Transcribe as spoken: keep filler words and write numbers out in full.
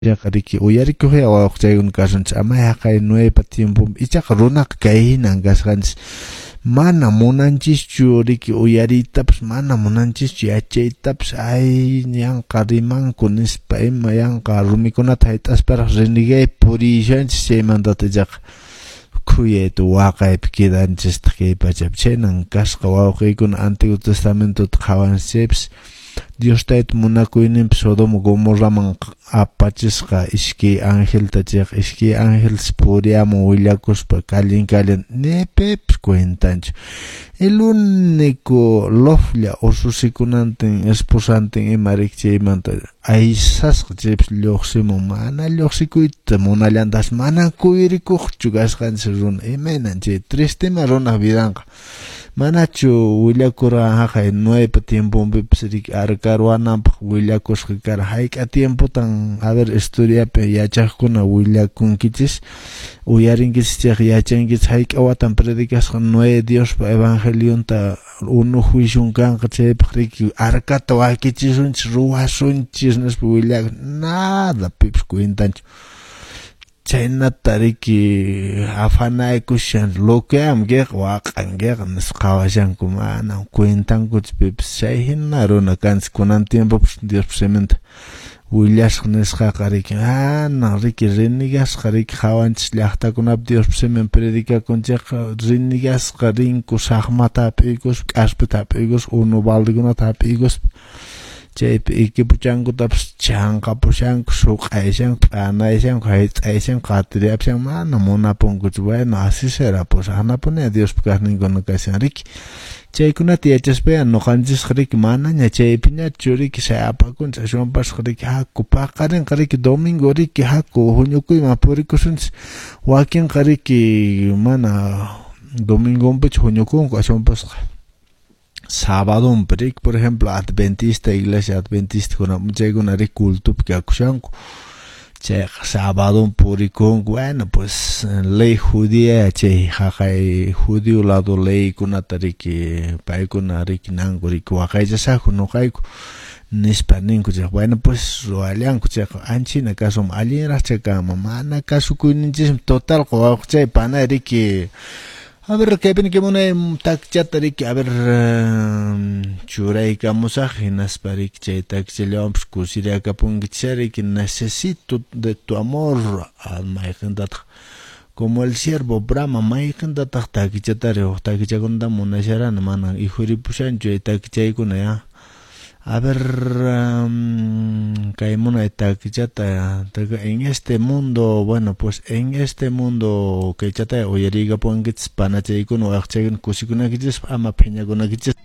Yakariki uyariki huya waqchaygun kasunch ama haqay nueva tiempo ichaqa runaq kayhinan kasqanchis mana munanchischu riki uyariytapas mana munanchischu yachaytapas ay yanqa rimanku nispa ima yanqa rumikunata hayt'asparaq rinigay purishanchis chaymantata ichaqa khuyayta waqaypi kidanchis kay pachapi chaynan kasqa wawqiykuna Antiguo Testamentota qhawanchaypis Dios tayta munakuyninpi Sodoma Gomorraman apachisqa ishki angelta chiq ishki angeles puriamun willakuspa kallin kallin nepepis cuentanchu el único loflla ususikunantin esposantin imarik chaymanta aysasqa chaypis lluqsimun mana lluqsikuyta munallantas mana kuyurikuqchu kasqanchis runa imaynan chay tristema runaq vidanqa manachu willakura haqay nueva tiempompipis rik arkaruwananpaq willakusqa kara hayk'a tiempotan a ver estudiapi yachaqkuna willakunkichis uyarinkichis chayqa yachankichis hayk'a watan predikasqa nueva Diospa evangelionta unuj wishun kanqa chaypaq riki arkata wakichisunchis ruwasunchis nispa willak nada pipis cuentanchu chaynata riki afanaykushan loqueam geq waqan geq nisqawashanku mana cuentankuchis pipis chay hina runa kanchis kunan tiempopis Diospa seminta willashqa nisqaqa riki ana riki rinigasqa riki hawanchis llaqtakunapi Diospa semin predikakunchikqa rinigasqa rinku saqmatapi ikuspa k'aspitapi ikuspa unu baldekunatapi ikuspa chaypi ikipuchankutapis chanqapushanku suqayshanku p'anayshanku hayt'ayshanku qatiriapshanku mana munapunkuchu bueno así será pues hanapuni Diospa kaqninkuna kashan riki chaykunata yachaspayan nuqanchisqa riki manaña chaypiñachu riki sayapakunchis ashwanpasqa riki haku paqarinqa riki domingo riki haku huñukuyman purikusunchis wakinqa riki mana domingonpichu huñukunku ashwanpasqa Sabadón, pero por ejemplo, Adventista, Iglesia Adventista, con chaykuna rik cultupi kakushanku. Chay Sabadón purikun, bueno, pues ley judía, chay haqay judío lado ley kunata riki paykuna riki nanku riki waqaychasaqku nuqayku nispa ninku chay bueno, pues ruallanku chay anchina kasum allinraq chaykama mana kasukuyninchis total qawaq chay pana riki A ver, que viene que una takchata riki, a ver, churay kamusaj, nasparik chay takcheleom, kusira kapungichari, que necesito de tu amor, al maikendat. Como el siervo Brahma, maikendat, takichatari, o takichakunda munasharan, mana, y juripushancho, y takichay ya. A ver, um, caimuna takichata, en este mundo, bueno, pues en este mundo que chata oyeriga pongits panachaykun o akchaykun kusikuna kichis ama peñakuna kichis